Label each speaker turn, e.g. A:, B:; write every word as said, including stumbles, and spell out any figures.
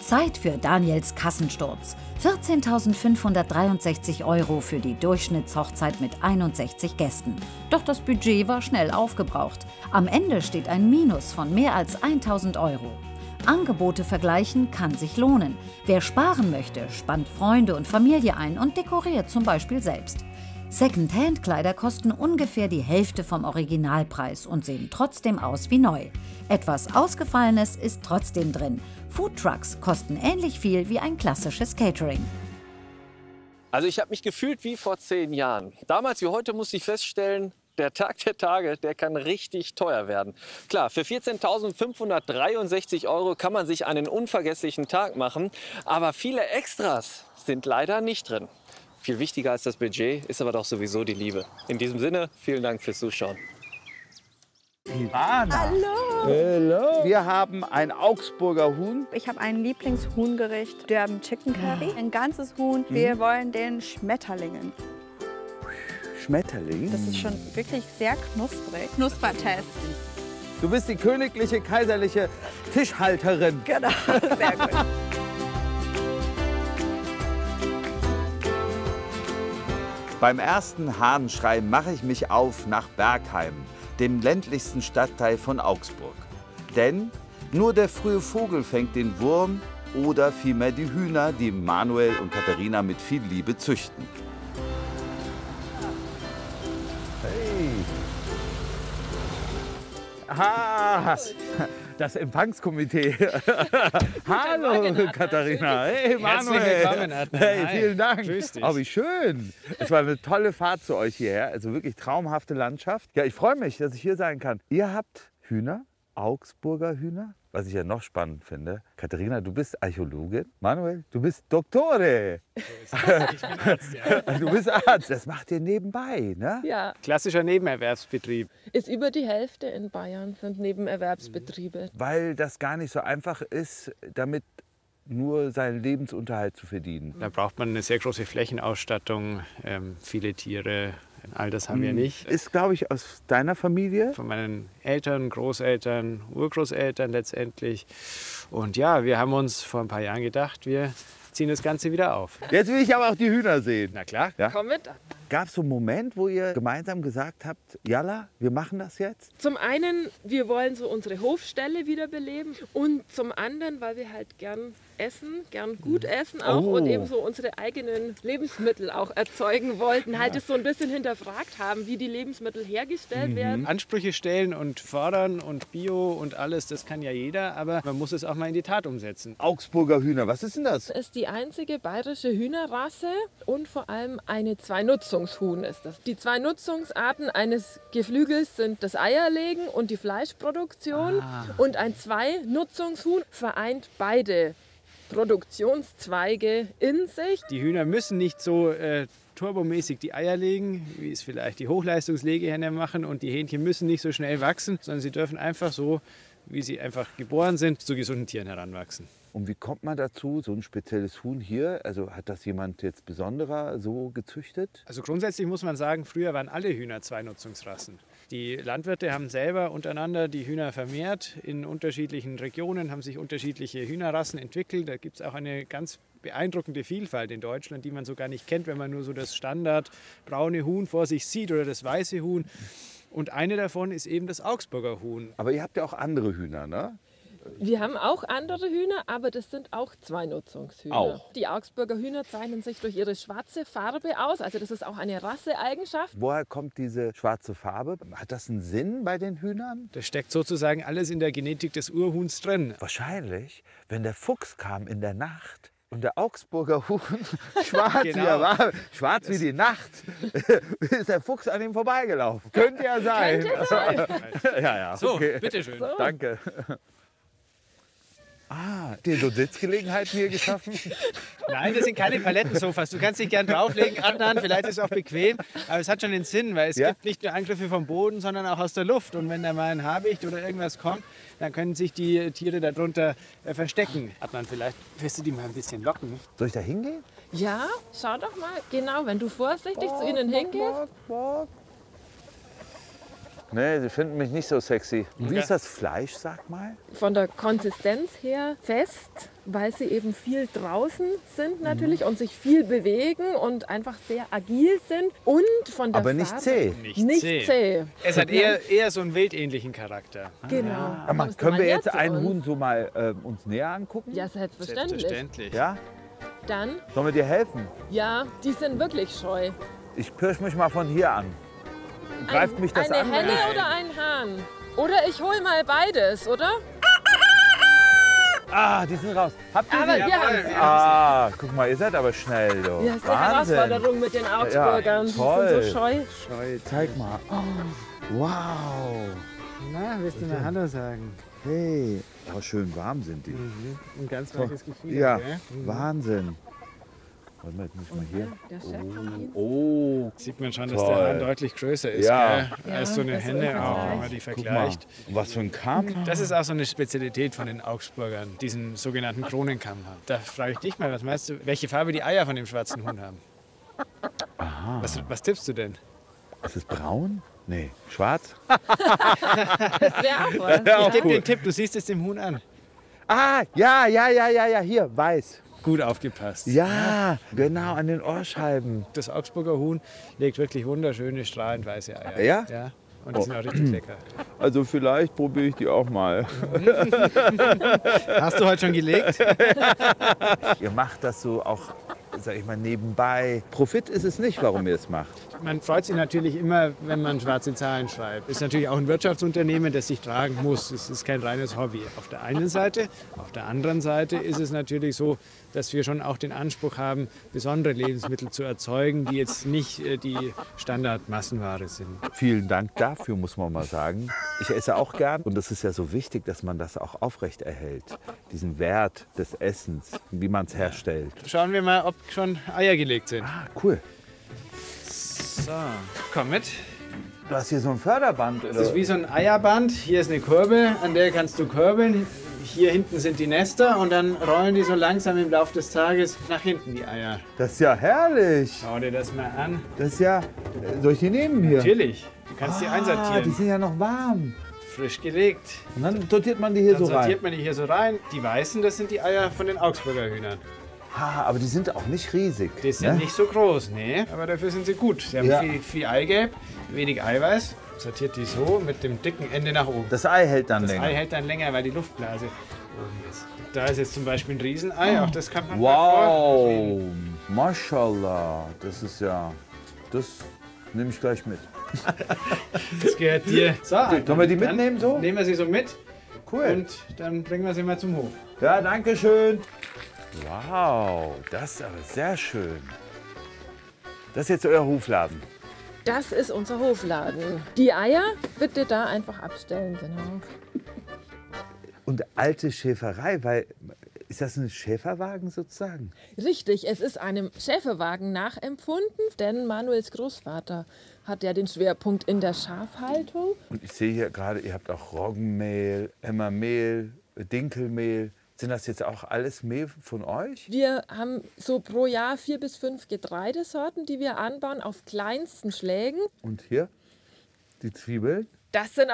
A: Zeit für Daniels Kassensturz. vierzehntausendfünfhundertdreiundsechzig Euro für die Durchschnittshochzeit mit einundsechzig Gästen. Doch das Budget war schnell aufgebraucht. Am Ende steht ein Minus von mehr als tausend Euro. Angebote vergleichen kann sich lohnen. Wer sparen möchte, spannt Freunde und Familie ein und dekoriert zum Beispiel selbst. Second-Hand-Kleider kosten ungefähr die Hälfte vom Originalpreis und sehen trotzdem aus wie neu. Etwas Ausgefallenes ist trotzdem drin. Foodtrucks kosten ähnlich viel wie ein klassisches Catering.
B: Also ich habe mich gefühlt wie vor zehn Jahren. Damals wie heute musste ich feststellen, der Tag der Tage, der kann richtig teuer werden. Klar, für vierzehntausendfünfhundertdreiundsechzig Euro kann man sich einen unvergesslichen Tag machen, aber viele Extras sind leider nicht drin. Viel wichtiger als das Budget ist aber doch sowieso die Liebe. In diesem Sinne, vielen Dank fürs Zuschauen.
C: Ivana.
D: Hallo.
C: Hallo. Wir haben ein Augsburger Huhn.
D: Ich habe ein Lieblingshuhngericht, Durban Chicken Curry. Ein ganzes Huhn. Wir mhm. wollen den Schmetterlingen.
C: Schmetterling?
D: Das ist schon wirklich sehr knusprig. Knuspertest.
C: Du bist die königliche, kaiserliche Tischhalterin.
D: Genau, sehr gut.
C: Beim ersten Hahnenschrei mache ich mich auf nach Bergheim, dem ländlichsten Stadtteil von Augsburg. Denn nur der frühe Vogel fängt den Wurm oder vielmehr die Hühner, die Manuel und Katharina mit viel Liebe züchten. Hey! Ah, das Empfangskomitee. Hallo,
E: Morgen,
C: Katharina. Hey, Manuel.
E: Herzlich willkommen, Adnan.
C: Hey,
E: Hi.
C: vielen Dank.
E: Grüß dich.
C: Oh, wie schön. Es war eine tolle Fahrt zu euch hierher. Also wirklich traumhafte Landschaft. Ja, ich freue mich, dass ich hier sein kann. Ihr habt Hühner, Augsburger Hühner. Was ich ja noch spannend finde, Katharina, du bist Archäologin. Manuel, du bist Doktore.
E: Ich bin Arzt, ja.
C: Du bist Arzt. Das macht ihr nebenbei, ne?
F: Ja,
E: Klassischer Nebenerwerbsbetrieb.
F: ist über die Hälfte in Bayern sind Nebenerwerbsbetriebe.
C: Weil das gar nicht so einfach ist, damit nur seinen Lebensunterhalt zu verdienen.
E: Da braucht man eine sehr große Flächenausstattung, ähm, viele Tiere. All das haben wir nicht.
C: Ist, glaube ich, aus deiner Familie?
E: Von meinen Eltern, Großeltern, Urgroßeltern letztendlich. Und ja, wir haben uns vor ein paar Jahren gedacht, wir ziehen das Ganze wieder auf.
C: Jetzt will ich aber auch die Hühner sehen.
E: Na klar.
C: Ja?
F: Komm mit.
C: Gab es so einen Moment, wo ihr gemeinsam gesagt habt, Jalla, wir machen das jetzt?
F: Zum einen, wir wollen so unsere Hofställe wiederbeleben und zum anderen, weil wir halt gern essen, gern gut essen auch
C: Oh.
F: und eben so unsere eigenen Lebensmittel auch erzeugen wollten, halt es so ein bisschen hinterfragt haben, wie die Lebensmittel hergestellt werden.
E: Ansprüche stellen und fordern und Bio und alles, das kann ja jeder, aber man muss es auch mal in die Tat umsetzen.
C: Augsburger Hühner, was ist denn das?
F: Das ist die einzige bayerische Hühnerrasse und vor allem eine Zwei-Nutzungshuhn ist das. Die zwei Nutzungsarten eines Geflügels sind das Eierlegen und die Fleischproduktion und ein Zwei-Nutzungshuhn vereint beide Produktionszweige in sich.
E: Die Hühner müssen nicht so äh, turbomäßig die Eier legen, wie es vielleicht die Hochleistungslegehähne machen, und die Hähnchen müssen nicht so schnell wachsen, sondern sie dürfen einfach so, wie sie einfach geboren sind, zu gesunden Tieren heranwachsen.
C: Und wie kommt man dazu, so ein spezielles Huhn hier? Also hat das jemand jetzt besonderer so gezüchtet?
E: Also grundsätzlich muss man sagen, früher waren alle Hühner Zwei-Nutzungsrassen. Die Landwirte haben selber untereinander die Hühner vermehrt. In unterschiedlichen Regionen haben sich unterschiedliche Hühnerrassen entwickelt. Da gibt es auch eine ganz beeindruckende Vielfalt in Deutschland, die man so gar nicht kennt, wenn man nur so das Standard braune Huhn vor sich sieht oder das weiße Huhn. Und eine davon ist eben das Augsburger Huhn.
C: Aber ihr habt ja auch andere Hühner, ne?
F: Wir haben auch andere Hühner, aber das sind auch Zwei-Nutzungshühner.
C: Auch.
F: Die Augsburger Hühner zeichnen sich durch ihre schwarze Farbe aus. Also das ist auch eine Rasseeigenschaft.
C: Woher kommt diese schwarze Farbe? Hat das einen Sinn bei den Hühnern?
E: Das steckt sozusagen alles in der Genetik des Urhuhns drin.
C: Wahrscheinlich, wenn der Fuchs kam in der Nacht und der Augsburger Huhn schwarz,
E: Genau.
C: wie er war, schwarz wie die Nacht, ist der Fuchs an ihm vorbeigelaufen. Könnte ja sein.
F: Könnte sein.
C: ja, ja.
E: So,
C: Okay.
E: bitteschön.
F: So.
C: Danke. Ah, dir so Sitzgelegenheiten hier geschaffen?
E: Nein, das sind keine Palettensofas. Du kannst dich gern drauflegen, Adnan, vielleicht ist es auch bequem. Aber es hat schon den Sinn, weil es
C: Ja.
E: gibt nicht nur Angriffe vom Boden, sondern auch aus der Luft. Und wenn da mal ein Habicht oder irgendwas kommt, dann können sich die Tiere darunter äh, verstecken. Adnan, vielleicht wirst du die mal ein bisschen locken.
C: Soll ich da hingehen?
F: Ja, schau doch mal. Genau, wenn du vorsichtig zu ihnen hingehst.
C: Nee, sie finden mich nicht so sexy. Wie
E: Okay.
C: ist das Fleisch, sag mal?
F: Von der Konsistenz her fest, weil sie eben viel draußen sind natürlich und sich viel bewegen und einfach sehr agil sind. Und von der
C: Aber nicht
F: Farbe
C: zäh.
E: Nicht,
F: Nicht
E: zäh.
F: zäh.
E: Es hat eher, eher so einen wildähnlichen Charakter.
F: Genau.
C: Aber
F: Kommst du
C: können
F: mal
C: wir
F: her
C: jetzt
F: zu
C: ein
F: uns?
C: Huhn so mal äh, uns näher angucken?
F: Ja, selbstverständlich.
E: Selbstverständlich.
C: Ja?
F: Dann,
C: Sollen wir dir helfen?
F: ja, die sind wirklich scheu.
C: Ich pirsch mich mal von hier an. Greift
F: Ein-
C: mich das
F: eine
C: an?
F: Henne oder ein Hahn? Oder ich hol mal beides, oder?
C: Ah, die sind raus. Habt ihr
F: Aber
C: sie?
F: wir haben sie.
C: Ah, guck mal, ihr seid aber schnell, du.
F: Ja, das ist eine
C: Wahnsinn.
F: Herausforderung mit den Augsburgern. Die
C: toll.
F: sind so scheu.
E: Scheu.
C: Zeig mal. Oh, wow.
E: Na, willst du mal Hallo sagen?
C: Hey. Oh, schön warm sind die.
E: Ein ganz weiches Gefühl.
C: Ja,
E: Gell?
C: Wahnsinn. Warte mal, jetzt muss ich mal hier.
F: Der Chef von ihm.
C: Oh,
E: Sieht man schon, dass
C: Toll.
E: der Hahn deutlich größer ist,
C: Ja.
E: gell?
F: Ja,
E: als so eine
F: das ist
E: Henne
F: im
E: auch, wenn
F: Vergleich.
E: man die
C: guck mal.
E: vergleicht.
C: Was für ein Kamm.
E: Das ist auch so eine Spezialität von den Augsburgern, diesen sogenannten Kronenkamm haben. Da frage ich dich mal, was meinst du, welche Farbe die Eier von dem schwarzen Huhn haben?
C: Aha.
E: Was, was tippst du denn?
C: Ist es braun? Nee, schwarz?
F: Das wäre auch was.
E: Ich gebe dir einen Tipp, du siehst es dem Huhn an.
C: Ah, ja, ja, ja, ja, ja, hier, weiß.
E: Gut aufgepasst.
C: Ja, genau, an den Ohrscheiben.
E: Das Augsburger Huhn legt wirklich wunderschöne, strahlend weiße Eier.
C: Ja?
E: Ja. Und die sind auch richtig lecker.
C: Also vielleicht probiere ich die auch mal.
E: Hast du heute schon gelegt?
C: Ihr macht das so auch, sag ich mal, nebenbei. Profit ist es nicht, warum ihr es macht.
E: Man freut sich natürlich immer, wenn man schwarze Zahlen schreibt. Ist natürlich auch ein Wirtschaftsunternehmen, das sich tragen muss. Es ist kein reines Hobby. Auf der einen Seite. Auf der anderen Seite ist es natürlich so, dass wir schon auch den Anspruch haben, besondere Lebensmittel zu erzeugen, die jetzt nicht äh, die Standardmassenware sind.
C: Vielen Dank dafür, muss man mal sagen. Ich esse auch gern und es ist ja so wichtig, dass man das auch aufrechterhält. Diesen Wert des Essens, wie man es herstellt.
E: Schauen wir mal, ob schon Eier gelegt sind.
C: Ah, cool.
E: So, komm mit.
C: Du hast hier so ein Förderband,
E: Das
C: oder?
E: ist wie so ein Eierband. Hier ist eine Kurbel, an der kannst du kurbeln. Hier hinten sind die Nester und dann rollen die so langsam im Laufe des Tages nach hinten, die Eier.
C: Das ist ja herrlich.
E: Schau dir das mal an.
C: Das ist ja... Soll ich die nehmen hier?
E: Natürlich, du kannst die
C: Ah, die
E: einsortieren.
C: sind ja noch warm.
E: Frisch gelegt.
C: Und dann sortiert man die hier
E: Dann
C: so
E: sortiert
C: rein.
E: man die hier so rein. Die weißen, das sind die Eier von den Augsburger Hühnern.
C: Ah, aber die sind auch nicht riesig.
E: Die sind
C: ne?
E: nicht so groß, nee, aber dafür sind sie gut. Sie haben
C: Ja.
E: viel, viel Eigelb, wenig Eiweiß. Sortiert die so mit dem dicken Ende nach oben.
C: Das Ei hält dann
E: Das
C: länger.
E: Ei hält dann länger, weil die Luftblase oben ist. Da ist jetzt zum Beispiel ein Riesenei, auch das kann man
C: Wow, Mashallah, das ist ja, das nehme ich gleich mit.
E: Das gehört dir. So,
C: Sollen wir die
E: dann
C: mitnehmen so?
E: Nehmen wir sie so mit
C: Cool.
E: und dann bringen wir sie mal zum Hof.
C: Ja, danke schön. Wow, das ist aber sehr schön. Das ist jetzt euer Hofladen.
F: Das ist unser Hofladen. Die Eier bitte da einfach abstellen, genau.
C: Und alte Schäferei, weil, ist das ein Schäferwagen sozusagen?
F: Richtig, es ist einem Schäferwagen nachempfunden, denn Manuels Großvater hat ja den Schwerpunkt in der Schafhaltung.
C: Und ich sehe hier gerade, ihr habt auch Roggenmehl, Emmermehl, Dinkelmehl. Sind das jetzt auch alles Mehl von euch?
F: Wir haben so pro Jahr vier bis fünf Getreidesorten, die wir anbauen auf kleinsten Schlägen.
C: Und hier die Zwiebeln?
F: Das sind